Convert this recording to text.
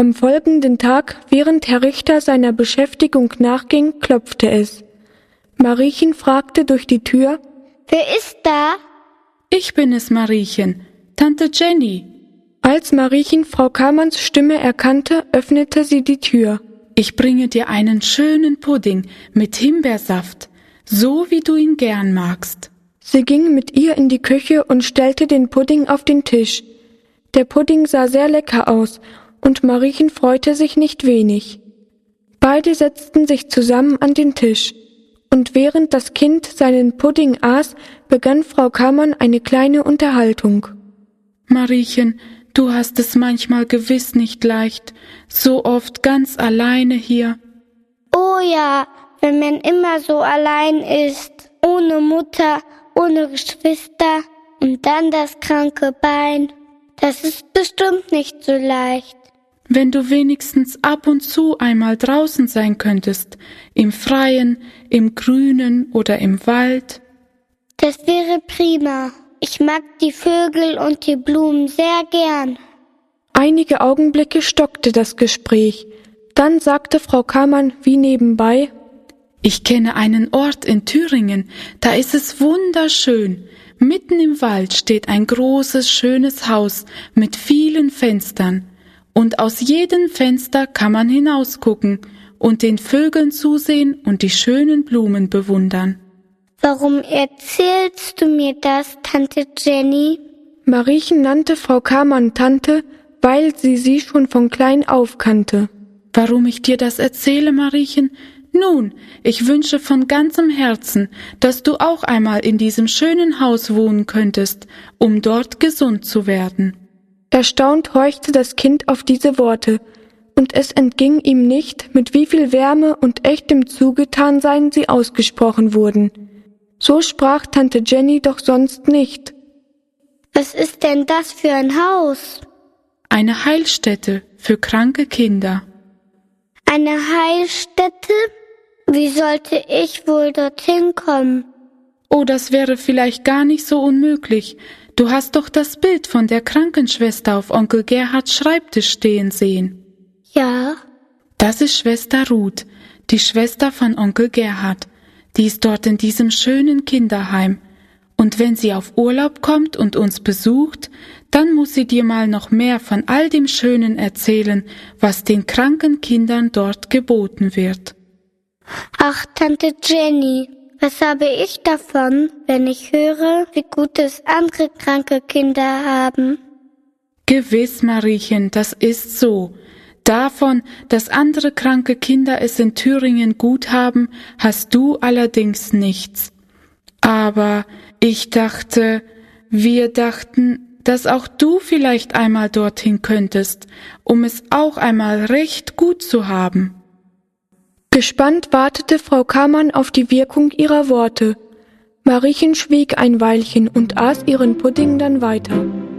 Am folgenden Tag, während Herr Richter seiner Beschäftigung nachging, klopfte es. Mariechen fragte durch die Tür: »Wer ist da?« »Ich bin es, Mariechen, Tante Jenny.« Als Mariechen Frau Kammerns Stimme erkannte, öffnete sie die Tür. »Ich bringe dir einen schönen Pudding mit Himbeersaft, so wie du ihn gern magst.« Sie ging mit ihr in die Küche und stellte den Pudding auf den Tisch. Der Pudding sah sehr lecker aus, und Mariechen freute sich nicht wenig. Beide setzten sich zusammen an den Tisch, und während das Kind seinen Pudding aß, begann Frau Kammerns eine kleine Unterhaltung. »Mariechen, du hast es manchmal gewiss nicht leicht, so oft ganz alleine hier.« »Oh ja, wenn man immer so allein ist, ohne Mutter, ohne Geschwister und dann das kranke Bein, das ist bestimmt nicht so leicht.« »Wenn du wenigstens ab und zu einmal draußen sein könntest, im Freien, im Grünen oder im Wald.« »Das wäre prima. Ich mag die Vögel und die Blumen sehr gern.« Einige Augenblicke stockte das Gespräch. Dann sagte Frau Kammerns wie nebenbei: »Ich kenne einen Ort in Thüringen, da ist es wunderschön. Mitten im Wald steht ein großes, schönes Haus mit vielen Fenstern. Und aus jedem Fenster kann man hinausgucken und den Vögeln zusehen und die schönen Blumen bewundern.« »Warum erzählst du mir das, Tante Jenny?« Mariechen nannte Frau Kammerns Tante, weil sie schon von klein auf kannte. »Warum ich dir das erzähle, Mariechen? Nun, ich wünsche von ganzem Herzen, dass du auch einmal in diesem schönen Haus wohnen könntest, um dort gesund zu werden.« Erstaunt horchte das Kind auf diese Worte, und es entging ihm nicht, mit wie viel Wärme und echtem Zugetansein sie ausgesprochen wurden. So sprach Tante Jenny doch sonst nicht. »Was ist denn das für ein Haus?« »Eine Heilstätte für kranke Kinder.« »Eine Heilstätte? Wie sollte ich wohl dorthin kommen?« »Oh, das wäre vielleicht gar nicht so unmöglich. Du hast doch das Bild von der Krankenschwester auf Onkel Gerhards Schreibtisch stehen sehen.« »Ja.« »Das ist Schwester Ruth, die Schwester von Onkel Gerhard. Die ist dort in diesem schönen Kinderheim. Und wenn sie auf Urlaub kommt und uns besucht, dann muss sie dir mal noch mehr von all dem Schönen erzählen, was den kranken Kindern dort geboten wird.« »Ach, Tante Jenny, was habe ich davon, wenn ich höre, wie gut es andere kranke Kinder haben?« »Gewiss, Mariechen, das ist so. Davon, dass andere kranke Kinder es in Thüringen gut haben, hast du allerdings nichts. Aber wir dachten, dass auch du vielleicht einmal dorthin könntest, um es auch einmal recht gut zu haben.« Gespannt wartete Frau Kammerns auf die Wirkung ihrer Worte. Mariechen schwieg ein Weilchen und aß ihren Pudding dann weiter.